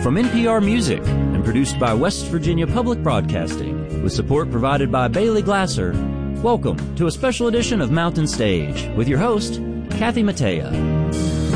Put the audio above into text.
From NPR Music and produced by West Virginia Public Broadcasting, with support provided by Bailey Glasser, welcome to a special edition of Mountain Stage with your host, Kathy Mattea.